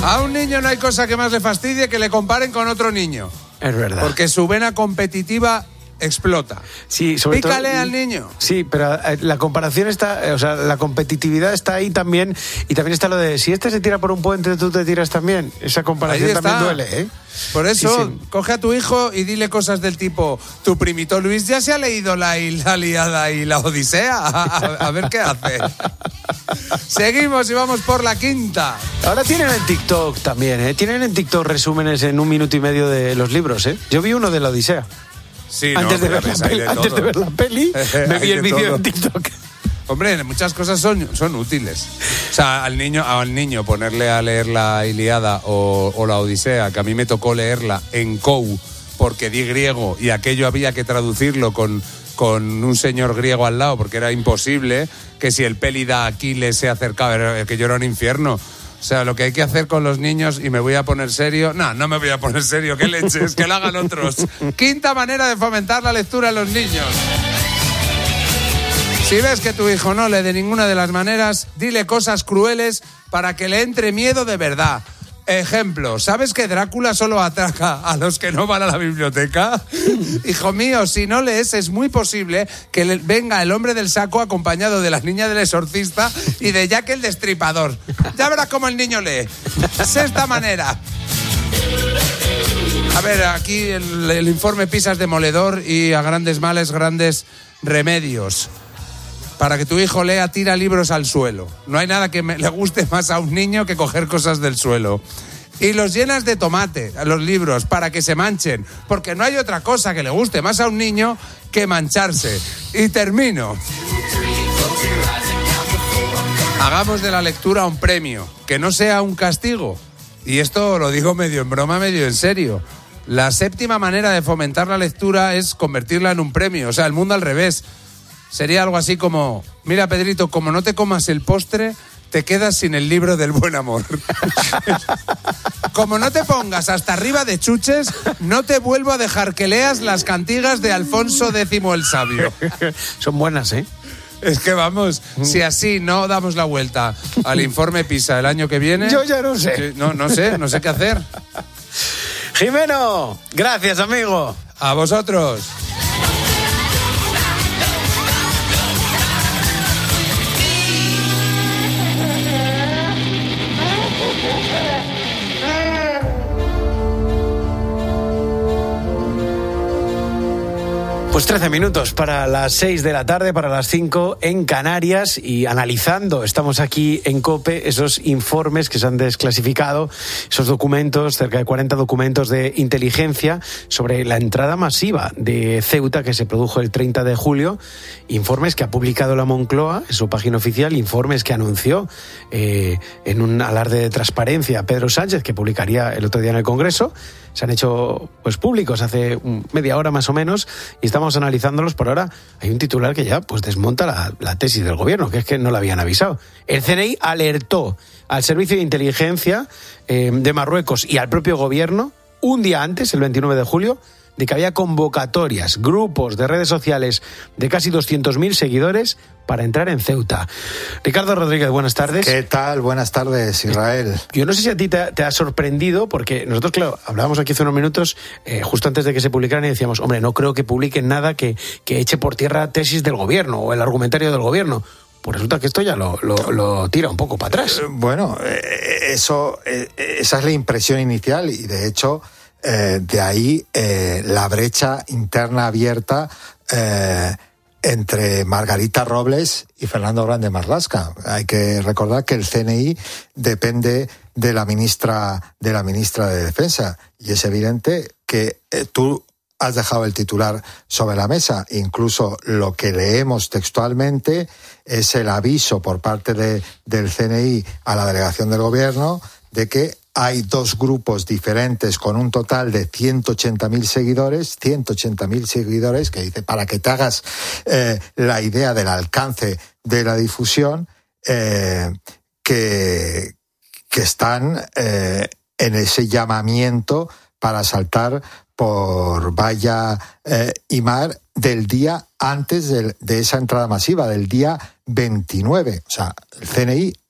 A un niño no hay cosa que más le fastidie que le comparen con otro niño. Es verdad. Porque su vena competitiva explota. Sí, sobre Pícale todo, al niño. Sí, pero la comparación está, o sea, la competitividad está ahí también, y también está lo de si este se tira por un puente, tú te tiras también. Esa comparación también duele, ¿eh? Por eso, sí. coge a tu hijo y dile cosas del tipo: tu primito Luis ya se ha leído la Ilíada y la Odisea. A ver qué hace. Seguimos y vamos por la quinta. Ahora tienen en TikTok también, ¿eh? Tienen en TikTok resúmenes en 1 minuto y medio de los libros, ¿eh? Yo vi uno de la Odisea. Sí, antes de ver la peli, me vi el vídeo en TikTok. Hombre, muchas cosas son útiles. O sea, al niño ponerle a leer la Ilíada o la Odisea, que a mí me tocó leerla en COU porque di griego y aquello había que traducirlo con un señor griego al lado porque era imposible, que si el Pélida Aquiles se acercaba, que yo era un infierno. O sea, lo que hay que hacer con los niños, y me voy a poner serio... No me voy a poner serio, qué leches, que lo hagan otros. Quinta manera de fomentar la lectura en los niños. Si ves que tu hijo no lee de ninguna de las maneras, dile cosas crueles para que le entre miedo de verdad. Ejemplo, ¿sabes que Drácula solo ataca a los que no van a la biblioteca? Hijo mío, si no lees, es muy posible que venga el hombre del saco acompañado de la niña del exorcista y de Jack el Destripador. Ya verás cómo el niño lee. Sexta manera. A ver, aquí el informe PISA es demoledor y a grandes males, grandes remedios. Para que tu hijo lea, tira libros al suelo. No hay nada que le guste más a un niño que coger cosas del suelo. Y los llenas de tomate, a los libros, para que se manchen. Porque no hay otra cosa que le guste más a un niño que mancharse. Y termino. Hagamos de la lectura un premio, que no sea un castigo. Y esto lo digo medio en broma, medio en serio. La séptima manera de fomentar la lectura es convertirla en un premio. O sea, el mundo al revés. Sería algo así como: mira, Pedrito, como no te comas el postre, te quedas sin el libro del buen amor. Como no te pongas hasta arriba de chuches, no te vuelvo a dejar que leas las cantigas de Alfonso X el Sabio. Son buenas, ¿eh? Es que vamos, si así no damos la vuelta al informe PISA el año que viene... Yo ya no sé. No sé qué hacer. Jimeno, gracias, amigo. A vosotros. Pues 13 minutos para las 6 de la tarde, para las 5 en Canarias, y analizando, estamos aquí en COPE, esos informes que se han desclasificado, esos documentos, cerca de 40 documentos de inteligencia sobre la entrada masiva de Ceuta que se produjo el 30 de julio, informes que ha publicado la Moncloa en su página oficial, informes que anunció en un alarde de transparencia Pedro Sánchez, que publicaría el otro día en el Congreso. Se han hecho pues públicos hace media hora más o menos, y estamos analizándolos. Por ahora hay un titular que ya pues desmonta la tesis del gobierno, que es que no la habían avisado. El CNI alertó al Servicio de Inteligencia de Marruecos y al propio gobierno un día antes, el 29 de julio, de que había convocatorias, grupos de redes sociales de casi 200.000 seguidores para entrar en Ceuta. Ricardo Rodríguez, buenas tardes. ¿Qué tal? Buenas tardes, Israel. Yo no sé si a ti te ha sorprendido, porque nosotros, claro, hablábamos aquí hace unos minutos, justo antes de que se publicaran, y decíamos, hombre, no creo que publiquen nada que eche por tierra tesis del gobierno o el argumentario del gobierno. Pues resulta que esto ya lo tira un poco para atrás. Bueno, esa es la impresión inicial, y de hecho... de ahí la brecha interna abierta entre Margarita Robles y Fernando Grande Marlaska. Hay que recordar que el CNI depende de la ministra de Defensa, y es evidente que tú has dejado el titular sobre la mesa. Incluso lo que leemos textualmente es el aviso por parte del CNI a la delegación del gobierno de que hay dos grupos diferentes con un total de 180.000 seguidores, que dice, para que te hagas la idea del alcance de la difusión, que están en ese llamamiento para saltar por valla y mar del día antes de esa entrada masiva, del día 29. O sea, el CNI